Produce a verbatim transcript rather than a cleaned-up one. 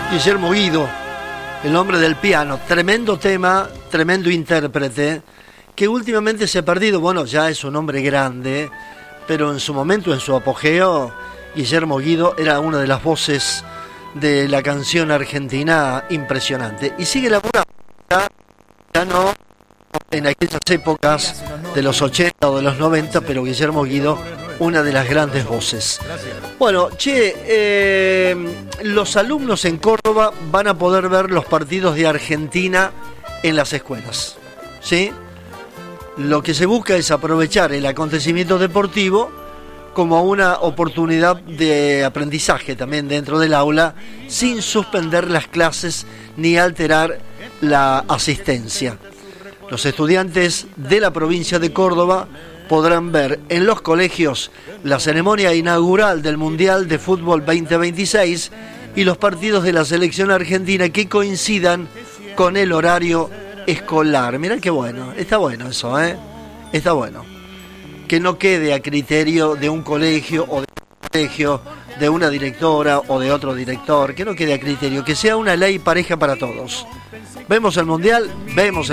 Guillermo Guido, el hombre del piano, tremendo tema, tremendo intérprete, que últimamente se ha perdido. Bueno, ya es un hombre grande, pero en su momento, en su apogeo, Guillermo Guido era una de las voces de la canción argentina impresionante. Y sigue laburando, ya, ya no en aquellas épocas de los ochenta o de los noventa, pero Guillermo Guido, una de las grandes voces. Bueno, che, eh, los alumnos en Córdoba van a poder ver los partidos de Argentina en las escuelas, ¿sí? Lo que se busca es aprovechar el acontecimiento deportivo como una oportunidad de aprendizaje también dentro del aula, sin suspender las clases ni alterar la asistencia. Los estudiantes de la provincia de Córdoba podrán ver en los colegios la ceremonia inaugural del Mundial de Fútbol veinte veintiséis y los partidos de la selección argentina que coincidan con el horario escolar. Mirá qué bueno, está bueno eso, ¿eh? Está bueno. Que no quede a criterio de un colegio o de un colegio, de una directora o de otro director, que no quede a criterio, que sea una ley pareja para todos. Vemos el Mundial, vemos el